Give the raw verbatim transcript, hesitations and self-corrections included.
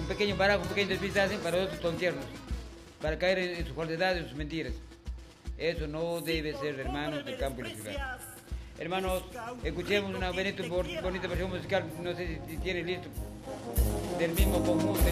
pequeño barajo, un pequeño despiste hacen para otros tontearnos, para caer en, en su falsedad, en sus mentiras. Eso no debe ser, hermanos, del campo y la ciudad. Hermanos, escuchemos una bonita, bonita versión musical, no sé si, si tiene listo, del mismo conjunto.